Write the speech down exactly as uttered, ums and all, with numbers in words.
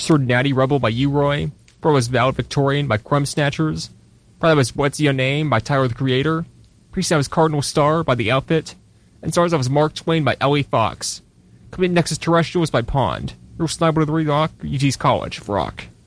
Third Natty Rebel by U-Roy. Before that was Valid Victorian by Crumb Snatchers. Before that was What's Your Name by Tyler the Creator. Pre-that was Cardinal Star by The Outfit. And stars that was Mark Twain by Ellie Fox. Coming next is Terrestrials by Pond. Real Sniper of the Rock, U T's College of Rock.